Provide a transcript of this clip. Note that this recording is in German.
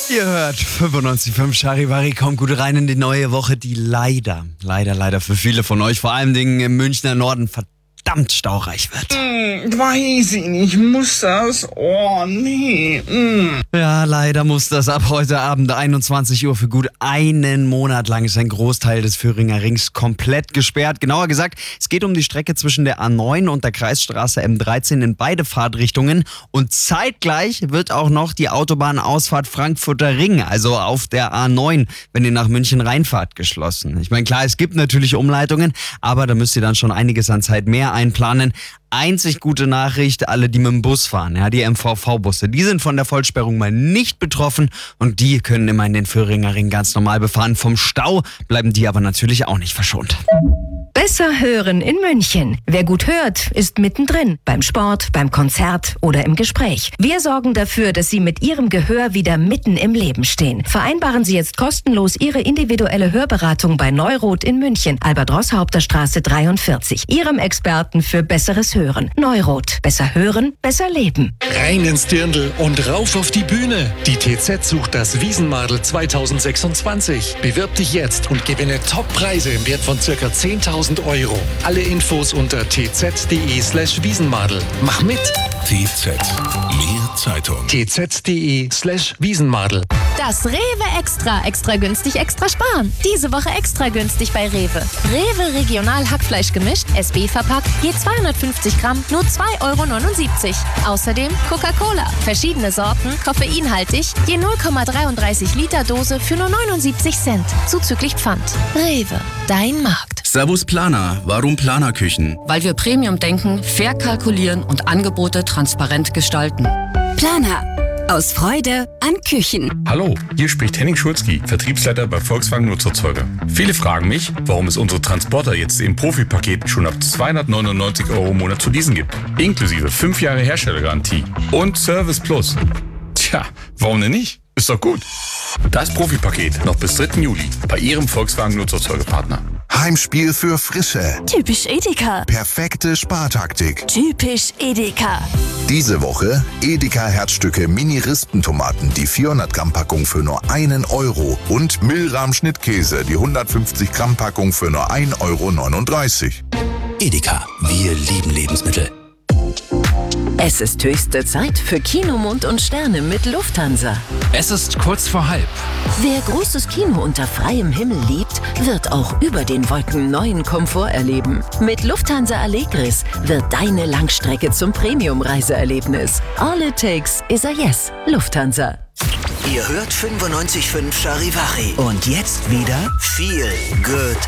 Ihr hört 95.5 Charivari, kommt gut rein in die neue Woche, die leider für viele von euch, vor allem im Münchner Norden, verdammt staureich wird. Weiß ich nicht, muss das? Oh, nee. Ja, leider muss das ab heute Abend 21 Uhr für gut einen Monat lang ist ein Großteil des Föhringer Rings komplett gesperrt. Genauer gesagt, es geht um die Strecke zwischen der A9 und der Kreisstraße M13 in beide Fahrtrichtungen und zeitgleich wird auch noch die Autobahnausfahrt Frankfurter Ring, also auf der A9, wenn ihr nach München reinfahrt, geschlossen. Ich meine, klar, es gibt natürlich Umleitungen, aber da müsst ihr dann schon einiges an Zeit mehr einplanen. Einzig gute Nachricht, alle, die mit dem Bus fahren, ja, die MVV-Busse, die sind von der Vollsperrung mal nicht betroffen und die können immer in den Föhringer Ring ganz normal befahren. Vom Stau bleiben die aber natürlich auch nicht verschont. Besser hören in München. Wer gut hört, ist mittendrin. Beim Sport, beim Konzert oder im Gespräch. Wir sorgen dafür, dass Sie mit Ihrem Gehör wieder mitten im Leben stehen. Vereinbaren Sie jetzt kostenlos Ihre individuelle Hörberatung bei Neurot in München, Albert-Roßhaupter-Straße 43. Ihrem Experten für besseres Hören. Neurot. Besser hören, besser leben. Rein ins Dirndl und rauf auf die Bühne. Die TZ sucht das Wiesenmadel 2026. Bewirb dich jetzt und gewinne Top-Preise im Wert von ca. 10.000 Euro. Alle Infos unter tz.de/Wiesenmadel. Mach mit! TZ. Mehr Zeitung. tz.de/Wiesenmadel. Das Rewe Extra günstig, extra sparen. Diese Woche extra günstig bei Rewe. Rewe Regional Hackfleisch gemischt, SB verpackt, je 250 Gramm, nur 2,79 €. Außerdem Coca-Cola, verschiedene Sorten, koffeinhaltig, je 0,33 Liter Dose für nur 79 Cent, zuzüglich Pfand. Rewe, dein Markt. Servus Planer. Warum Planerküchen? Weil wir Premium denken, fair kalkulieren und Angebote transparent gestalten. Planer. Aus Freude an Küchen. Hallo, hier spricht Henning Schulzki, Vertriebsleiter bei Volkswagen Nutzerzeuger. Viele fragen mich, warum es unsere Transporter jetzt im Profipaket schon ab 299 € im Monat zu leasen gibt. Inklusive 5 Jahre Herstellergarantie und Service Plus. Tja, warum denn nicht? Ist doch gut. Das Profipaket noch bis 3. Juli bei Ihrem Volkswagen Nutzerzeugerpartner. Heimspiel für Frische. Typisch Edeka. Perfekte Spartaktik. Typisch Edeka. Diese Woche Edeka Herzstücke Mini-Rispentomaten, die 400 Gramm Packung für nur 1 € und Milram Schnittkäse, die 150 Gramm Packung für nur 1,39 €. Edeka, wir lieben Lebensmittel. Es ist höchste Zeit für Kino, Mond und Sterne mit Lufthansa. Es ist kurz vor halb. Wer großes Kino unter freiem Himmel liebt, wird auch über den Wolken neuen Komfort erleben. Mit Lufthansa Allegris wird deine Langstrecke zum Premium-Reiseerlebnis. All it takes is a yes. Lufthansa. Ihr hört 95.5 Charivari. Und jetzt wieder viel Good